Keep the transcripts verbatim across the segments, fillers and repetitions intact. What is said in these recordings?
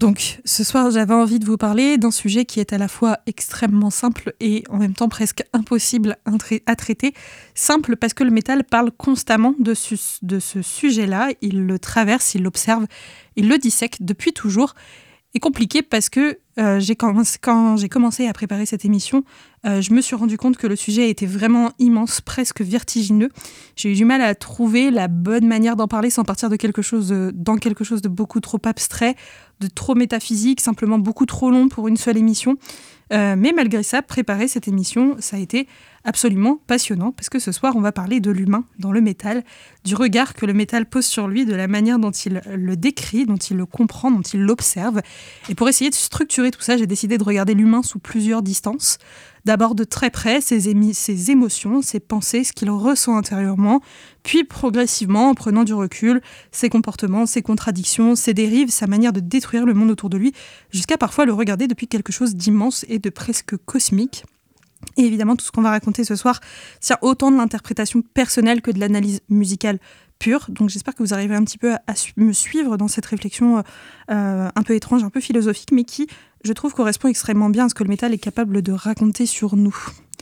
Donc, ce soir, j'avais envie de vous parler d'un sujet qui est à la fois extrêmement simple et en même temps presque impossible à traiter. Simple parce que le métal parle constamment de ce, de ce sujet-là, il le traverse, il l'observe, il le dissèque depuis toujours. Et compliqué parce que euh, j'ai commencé, quand j'ai commencé à préparer cette émission, euh, je me suis rendu compte que le sujet était vraiment immense, presque vertigineux. J'ai eu du mal à trouver la bonne manière d'en parler sans partir de quelque chose de, dans quelque chose de beaucoup trop abstrait, de trop métaphysique, simplement beaucoup trop long pour une seule émission. Euh, mais malgré ça, préparer cette émission, ça a été absolument passionnant parce que ce soir, on va parler de l'humain dans le métal, du regard que le métal pose sur lui, de la manière dont il le décrit, dont il le comprend, dont il l'observe. Et pour essayer de structurer tout ça, j'ai décidé de regarder l'humain sous plusieurs distances. D'abord de très près, ses, émi- ses émotions, ses pensées, ce qu'il ressent intérieurement, puis progressivement, en prenant du recul, ses comportements, ses contradictions, ses dérives, sa manière de détruire le monde autour de lui, jusqu'à parfois le regarder depuis quelque chose d'immense et de presque cosmique. Et évidemment, tout ce qu'on va raconter ce soir tient autant de l'interprétation personnelle que de l'analyse musicale pure. Donc j'espère que vous arriverez un petit peu à, à su- me suivre dans cette réflexion euh, un peu étrange, un peu philosophique, mais qui, je trouve, correspond extrêmement bien à ce que le métal est capable de raconter sur nous.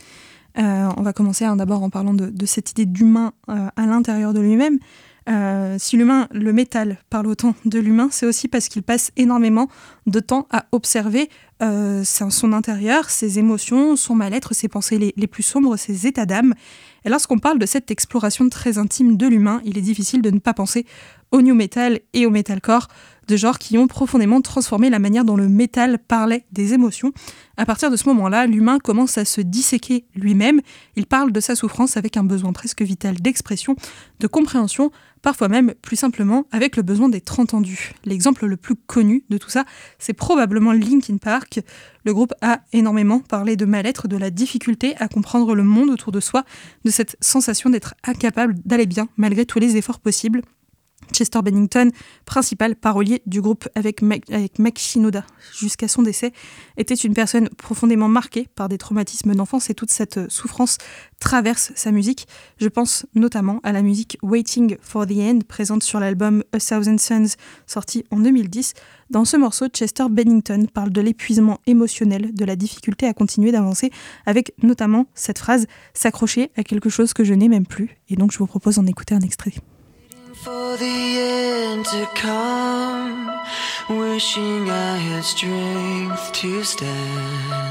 Euh, on va commencer hein, d'abord en parlant de, de cette idée d'humain euh, à l'intérieur de lui-même. Euh, si l'humain, le métal parle autant de l'humain, c'est aussi parce qu'il passe énormément de temps à observer euh, son intérieur, ses émotions, son mal-être, ses pensées les, les plus sombres, ses états d'âme. Et lorsqu'on parle de cette exploration très intime de l'humain, il est difficile de ne pas penser au new metal et au metalcore, de genres qui ont profondément transformé la manière dont le métal parlait des émotions. À partir de ce moment-là, l'humain commence à se disséquer lui-même. Il parle de sa souffrance avec un besoin presque vital d'expression, de compréhension, parfois même, plus simplement, avec le besoin d'être entendu. L'exemple le plus connu de tout ça, c'est probablement Linkin Park. Le groupe a énormément parlé de mal-être, de la difficulté à comprendre le monde autour de soi, de cette sensation d'être incapable d'aller bien malgré tous les efforts possibles. Chester Bennington, principal parolier du groupe avec Mike, avec Mike Shinoda jusqu'à son décès, était une personne profondément marquée par des traumatismes d'enfance et toute cette souffrance traverse sa musique. Je pense notamment à la musique Waiting for the End, présente sur l'album A Thousand Suns, sorti en deux mille dix. Dans ce morceau, Chester Bennington parle de l'épuisement émotionnel, de la difficulté à continuer d'avancer, avec notamment cette phrase « s'accrocher à quelque chose que je n'ai même plus ». Et donc je vous propose d'en écouter un extrait. For the end to come, wishing I had strength to stand.